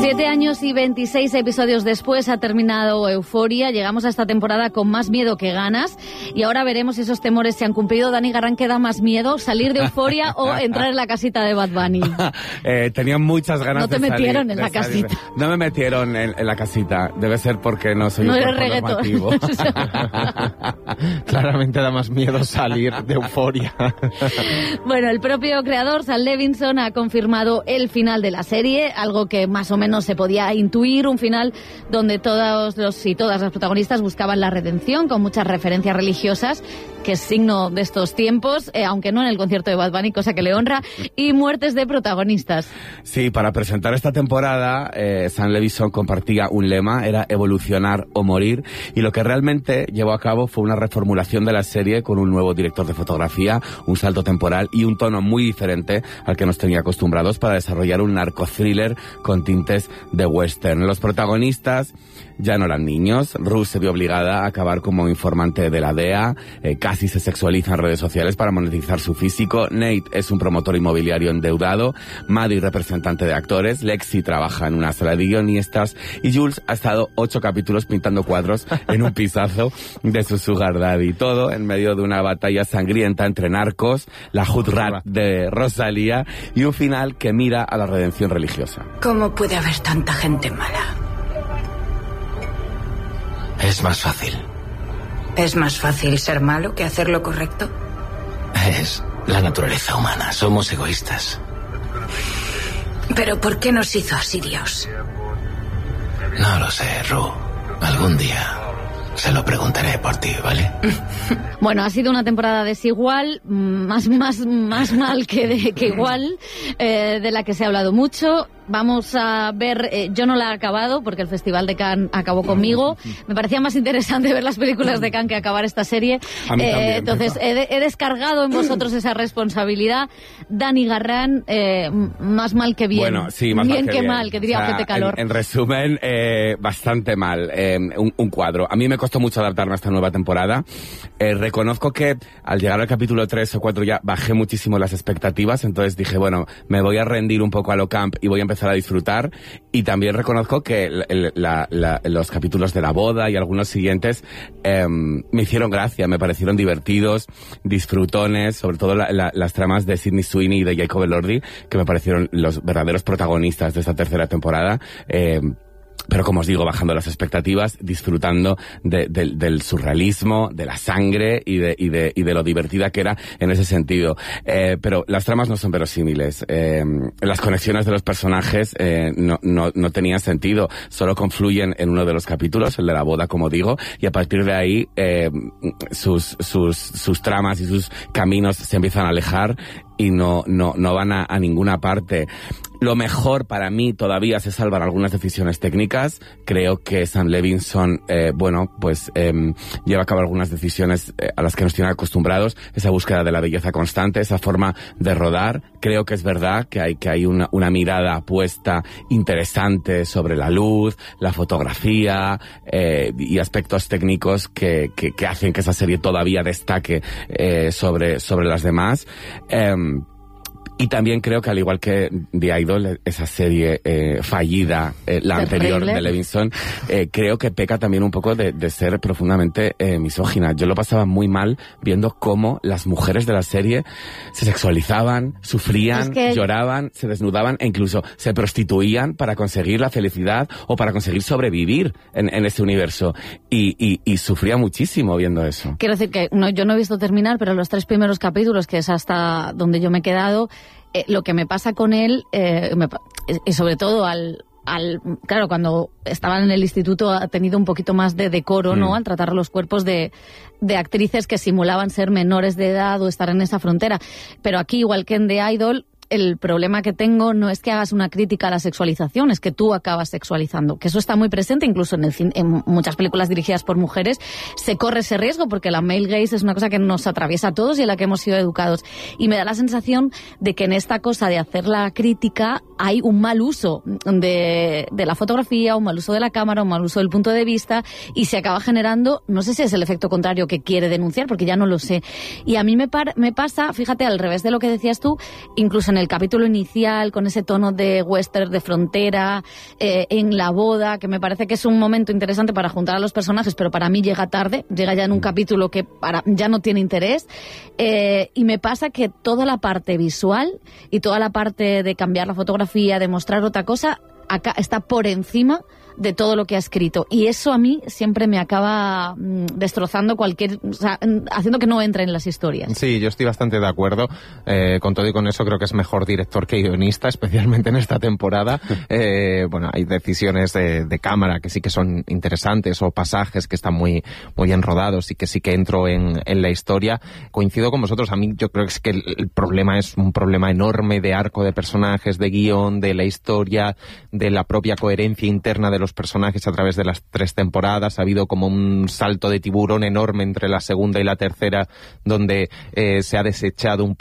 7 años y 26 episodios después ha terminado Euphoria. Llegamos a esta temporada con más miedo que ganas y ahora veremos si esos temores se han cumplido. Dani Garrán, ¿qué da más miedo? ¿Salir de Euphoria o entrar en la casita de Bad Bunny? Tenía muchas ganas de salir. No te metieron en la casita. No me metieron en la casita. Debe ser porque no soy un cuerpo normativo. Claramente da más miedo salir de Euphoria. Bueno, el propio creador, Sam Levinson, ha confirmado el final de la serie, algo que más o menos se podía intuir, un final donde todos los y todas las protagonistas buscaban la redención, con muchas referencias religiosas, que es signo de estos tiempos, aunque no en el concierto de Bad Bunny, cosa que le honra, y muertes de protagonistas. Sí, para presentar esta temporada, Sam Levinson compartía un lema, era evolucionar o morir, y lo que realmente llevó a cabo fue una reformulación de la serie con un nuevo director de fotografía, un salto temporal y un tono muy diferente al que nos tenía acostumbrados para desarrollar un narco-thriller con tintes de western. Los protagonistas ya no eran niños. Ruth se vio obligada a acabar como informante de la DEA, casi se sexualiza en redes sociales para monetizar su físico. Nate es un promotor inmobiliario endeudado, Maddie representante de actores, Lexi trabaja en una sala de guionistas y Jules ha estado 8 capítulos pintando cuadros en un pisazo de su sugar daddy. Todo en medio de una batalla sangrienta entre narcos, la hood rat de Rosalía y un final que mira a la redención religiosa. ¿Cómo puede haber tanta gente mala? Es más fácil. ¿Es más fácil ser malo que hacer lo correcto? Es la naturaleza humana. Somos egoístas. ¿Pero por qué nos hizo así Dios? No lo sé, Ru. Algún día se lo preguntaré por ti, ¿vale? Bueno, ha sido una temporada desigual, más mal que igual, de la que se ha hablado mucho. Vamos a ver, yo no la he acabado porque el Festival de Cannes acabó conmigo. Me parecía más interesante ver las películas de Cannes que acabar esta serie. A mí también, entonces he descargado en vosotros esa responsabilidad. Dani Garrán, más mal que bien. Bueno, sí, más bien mal que bien. mal, que diría Gente Calor. En resumen, bastante mal. Un cuadro. A mí me costó mucho adaptarme a esta nueva temporada. Reconozco que al llegar al capítulo 3 o 4 ya bajé muchísimo las expectativas, entonces dije, bueno, me voy a rendir un poco a lo camp y voy a empezar a disfrutar, y también reconozco que los capítulos de la boda y algunos siguientes me hicieron gracia, me parecieron divertidos, disfrutones, sobre todo las tramas de Sydney Sweeney y de Jacob Elordi, que me parecieron los verdaderos protagonistas de esta tercera temporada. Pero como os digo, bajando las expectativas, disfrutando del surrealismo, de la sangre y de lo divertida que era en ese sentido. Pero las tramas no son verosímiles. Las conexiones de los personajes no tenían sentido. Solo confluyen en uno de los capítulos, el de la boda, como digo, y a partir de ahí sus tramas y sus caminos se empiezan a alejar y no van a ninguna parte. Lo mejor para mí todavía se salvan algunas decisiones técnicas. Creo que Sam Levinson, lleva a cabo algunas decisiones a las que nos tienen acostumbrados. Esa búsqueda de la belleza constante, esa forma de rodar. Creo que es verdad que hay una mirada puesta interesante sobre la luz, la fotografía, y aspectos técnicos que hacen que esa serie todavía destaque sobre las demás. Y también creo que, al igual que The Idol, esa serie fallida, la anterior de Levinson, creo que peca también un poco de ser profundamente misógina. Yo lo pasaba muy mal viendo cómo las mujeres de la serie se sexualizaban, sufrían, lloraban, se desnudaban e incluso se prostituían para conseguir la felicidad o para conseguir sobrevivir en ese universo. Y sufría muchísimo viendo eso. Quiero decir que yo no he visto terminar, pero los 3 primeros capítulos, que es hasta donde yo me he quedado, lo que me pasa con él, y sobre todo claro, cuando estaban en el instituto ha tenido un poquito más de decoro, ¿no? Al tratar los cuerpos de actrices que simulaban ser menores de edad o estar en esa frontera. Pero aquí, igual que en The Idol, el problema que tengo no es que hagas una crítica a la sexualización, es que tú acabas sexualizando, que eso está muy presente incluso en muchas películas dirigidas por mujeres. Se corre ese riesgo porque la male gaze es una cosa que nos atraviesa a todos y en la que hemos sido educados, y me da la sensación de que en esta cosa de hacer la crítica hay un mal uso de la fotografía, un mal uso de la cámara, un mal uso del punto de vista, y se acaba generando, no sé si es el efecto contrario que quiere denunciar, porque ya no lo sé. Y a mí me pasa, fíjate, al revés de lo que decías tú, incluso en en el capítulo inicial, con ese tono de western de frontera, en la boda, que me parece que es un momento interesante para juntar a los personajes, pero para mí llega tarde, llega ya en un capítulo que ya no tiene interés, y me pasa que toda la parte visual y toda la parte de cambiar la fotografía, de mostrar otra cosa, acá está por encima de todo lo que ha escrito, y eso a mí siempre me acaba destrozando haciendo que no entre en las historias. Sí, yo estoy bastante de acuerdo con todo, y con eso creo que es mejor director que guionista, especialmente en esta temporada. Bueno, hay decisiones de cámara que sí que son interesantes, o pasajes que están muy bien rodados y que sí que entro en la historia. Coincido con vosotros, a mí yo creo que es que el problema es un problema enorme de arco de personajes, de guión, de la historia, de la propia coherencia interna de los personajes a través de las 3 temporadas. Ha habido como un salto de tiburón enorme entre la segunda y la tercera, donde se ha desechado un